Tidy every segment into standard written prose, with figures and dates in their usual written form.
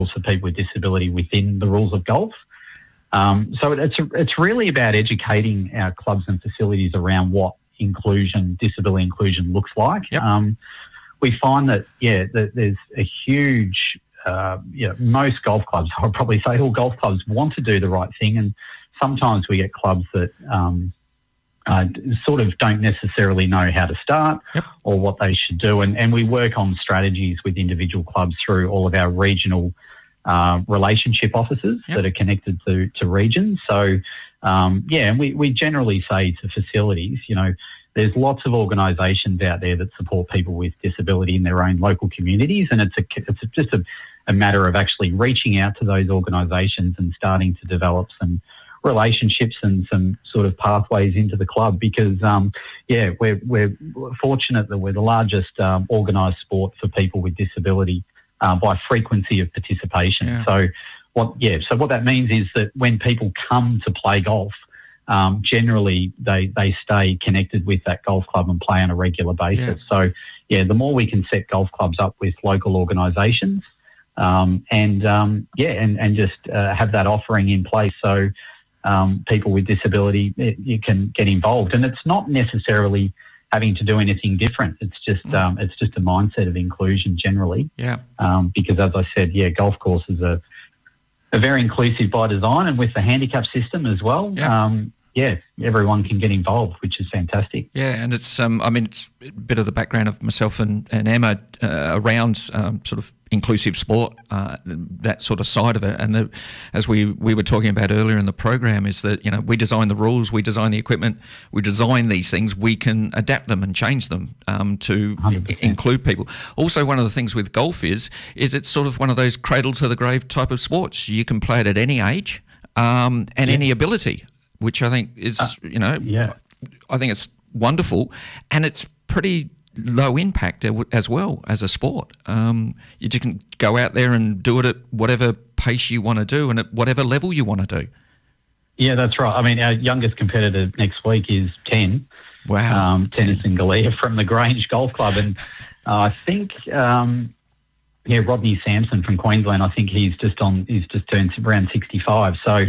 for people with disability within the rules of golf. So it's really about educating our clubs and facilities around what disability inclusion looks like. Yep. We find that, that there's a huge, most golf clubs, I'll probably say all golf clubs want to do the right thing, and sometimes we get clubs that sort of don't necessarily know how to start or what they should do, and we work on strategies with individual clubs through all of our regional relationship officers that are connected to regions. So, and we generally say to facilities, there's lots of organisations out there that support people with disability in their own local communities, and it's just a matter of actually reaching out to those organisations and starting to develop some relationships and some sort of pathways into the club, because we're fortunate that we're the largest organised sport for people with disability by frequency of participation. Yeah. So what that means is that when people come to play golf, generally they stay connected with that golf club and play on a regular basis. So the more we can set golf clubs up with local organisations, and just have that offering in place, so people with disability, you can get involved, and it's not necessarily having to do anything different. It's just a mindset of inclusion generally. Yeah. Because as I said, golf courses are very inclusive by design, and with the handicap system as well. Everyone can get involved, which is fantastic. Yeah, and it's it's a bit of the background of myself and Emma around sort of inclusive sport, that sort of side of it. And as we were talking about earlier in the program, is that we design the rules, we design the equipment, we design these things, we can adapt them and change them to 100%. Include people. Also, one of the things with golf is it's sort of one of those cradle to the grave type of sports. You can play it at any age and any ability, which I think is, I think it's wonderful, and it's pretty low impact as well as a sport. You just can go out there and do it at whatever pace you want to do and at whatever level you want to do. Yeah, that's right. I mean, our youngest competitor next week is 10. Wow. Tennis in Galea from the Grange Golf Club, and I think Rodney Sampson from Queensland, I think he's just turned around 65. So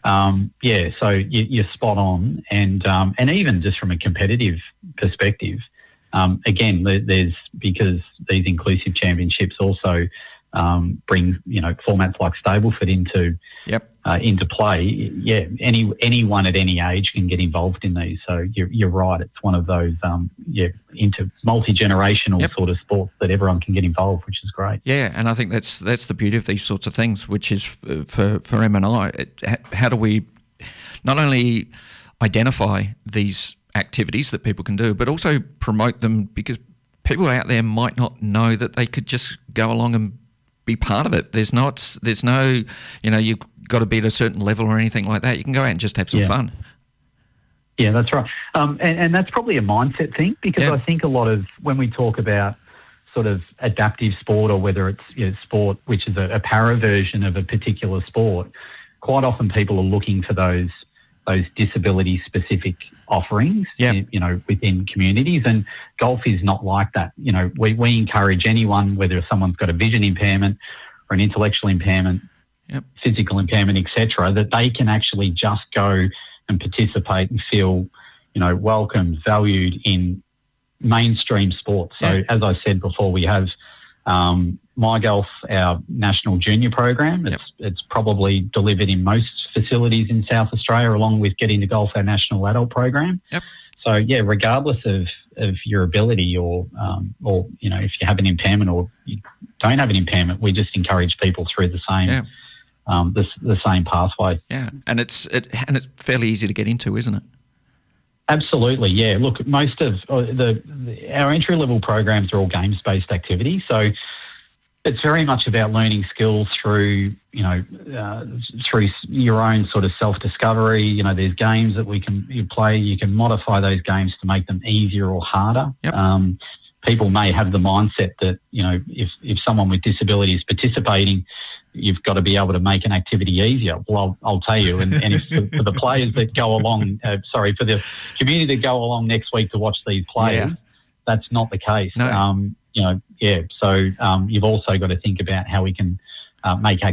so you're spot on, and even just from a competitive perspective, again, because these inclusive championships also bring formats like Stableford into play. Anyone at any age can get involved in these. So you're right. It's one of those into multi-generational sort of sports that everyone can get involved, which is great. Yeah, and I think that's the beauty of these sorts of things, which is for Em and I. How do we not only identify these activities that people can do, but also promote them, because people out there might not know that they could just go along and be part of it. There's no, you've got to be at a certain level or anything like that. You can go out and just have some fun. Yeah, that's right. And that's probably a mindset thing, because I think a lot of, when we talk about sort of adaptive sport, or whether it's sport which is a para version of a particular sport, quite often people are looking for those disability specific offerings, within communities, and golf is not like that. We encourage anyone, whether someone's got a vision impairment or an intellectual impairment, physical impairment, etc., that they can actually just go and participate and feel, welcomed, valued in mainstream sports. So as I said before, we have My Golf, our national junior program. It's probably delivered in most facilities in South Australia, along with Getting to Golf, our national adult program. So regardless of your ability, or if you have an impairment or you don't have an impairment, we just encourage people through the same the same pathway. Yeah, and it's fairly easy to get into, isn't it? Absolutely, yeah. Look, most of our entry-level programs are all games-based activities, so it's very much about learning skills through your own sort of self-discovery. There's games that you play. You can modify those games to make them easier or harder. People may have the mindset that, if someone with disability is participating, you've got to be able to make an activity easier. Well, I'll tell you, and if for the players that go along, for the community that go along next week to watch these players, that's not the case. No. So you've also got to think about how we can make